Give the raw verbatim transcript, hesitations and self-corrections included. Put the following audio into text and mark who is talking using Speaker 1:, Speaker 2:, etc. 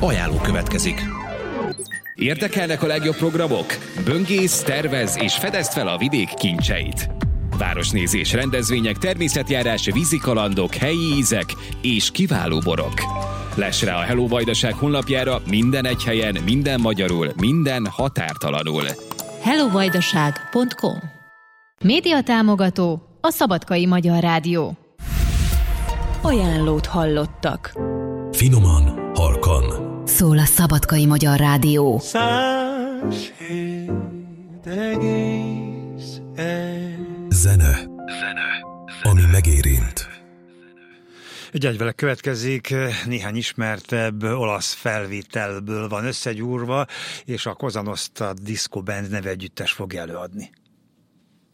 Speaker 1: Ajánló következik.
Speaker 2: Érdekelnek a legjobb programok? Böngész, tervez és fedezd fel a vidék kincseit. Városnézés, rendezvények, természetjárás, vízikalandok, helyi ízek és kiváló borok. Less rá a Hello Vajdaság honlapjára minden egy helyen, minden magyarul, minden határtalanul.
Speaker 3: hello vajdaság pont com. Média támogató a Szabadkai Magyar Rádió. Ajánlót hallottak.
Speaker 1: Finoman, halkan.
Speaker 3: Szól a Szabadkai Magyar Rádió.
Speaker 4: Száz hét egész egy.
Speaker 1: Zene. Zene. Ami megérint.
Speaker 5: Egy egyvele következik, néhány ismertebb olasz felvételből van összegyúrva, és a Cosa Nostra Disco Band neve együttes fogja előadni.